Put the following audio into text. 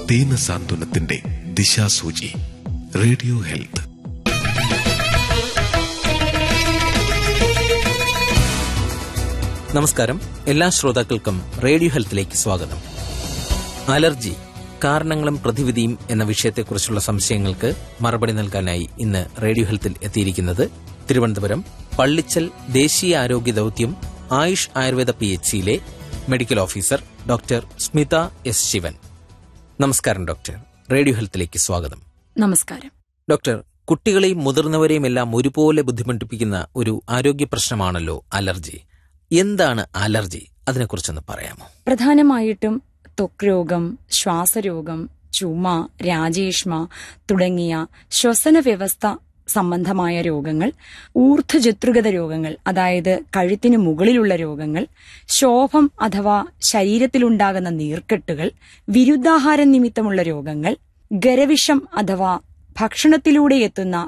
ദീനസാന്ത്വനത്തിന്റെ ദിശാസൂചി. Radio health. നമസ്കാരം. എല്ലാ ശ്രോതാക്കൾക്കും റേഡിയോ ഹെൽത്തിലേക്ക് സ്വാഗതം. അലർജി, കാരണങ്ങളും പ്രതിവിധിയും എന്ന വിഷയത്തെക്കുറിച്ചുള്ള സംശയങ്ങൾക്ക് മറുപടി നൽകാനായി ഇന്ന് റേഡിയോ ഹെൽത്തിൽ എത്തിയിരിക്കുന്നത് തിരുവനന്തപുരം പള്ളിച്ചൽ ദേശീയ ആരോഗ്യ ദൌത്യം Ayush Ayurveda PHCയിലെ medical officer doctor Smitha S Shivan. നമസ്കാരം ഡോക്ടർ. റേഡിയോ ഹെൽത്തിലേക്ക് സ്വാഗതം. നമസ്കാരം ഡോക്ടർ. കുട്ടികളെയും മുതിർന്നവരെയും എല്ലാം ഒരുപോലെ ബുദ്ധിമുട്ടിപ്പിക്കുന്ന ഒരു ആരോഗ്യ പ്രശ്നമാണല്ലോ അലർജി. എന്താണ് അലർജി? അതിനെക്കുറിച്ചൊന്ന് പറയാമോ? പ്രധാനമായിട്ടും ത്വക്ക് രോഗം, ശ്വാസരോഗം, ചുമ, രാജേഷ്മ തുടങ്ങിയ ശ്വസന വ്യവസ്ഥ സംബന്ധമായ രോഗങ്ങൾ, ഊർധ്വജത്രുഗത രോഗങ്ങൾ അതായത് കഴുത്തിന് മുകളിലുള്ള രോഗങ്ങൾ, ശോഭം അഥവാ ശരീരത്തിലുണ്ടാകുന്ന നീർക്കെട്ടുകൾ, വിരുദ്ധാഹാരം നിമിത്തമുള്ള രോഗങ്ങൾ, ഗരവിഷം അഥവാ ഭക്ഷണത്തിലൂടെ എത്തുന്ന